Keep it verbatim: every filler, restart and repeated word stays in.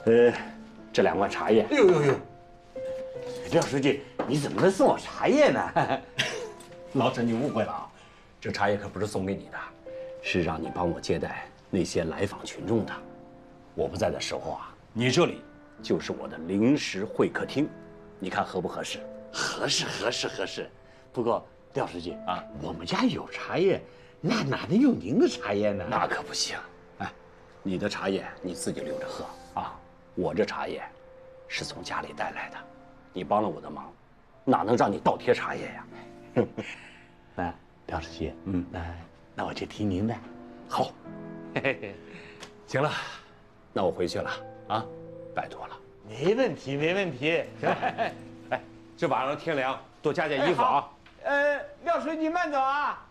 呃，这两罐茶叶。 哎呦呦呦， 廖书记，你怎么能送我茶叶呢？老陈，你误会了啊，这茶叶可不是送给你的，是让你帮我接待那些来访群众的。我不在的时候啊，你这里就是我的临时会客厅，你看合不合适？合适，合适，合适。不过廖书记啊，我们家有茶叶，那哪能有您的茶叶呢？那可不行。哎，你的茶叶你自己留着喝啊，我这茶叶是从家里带来的，你帮了我的忙，哪能让你倒贴茶叶呀？那廖书记，嗯，那那我就听您的。好，嘿嘿嘿，行了，那我回去了啊，拜托了。 没问题，没问题。 哎，这晚上天凉，多加件衣服啊。 呃，廖书记慢走啊。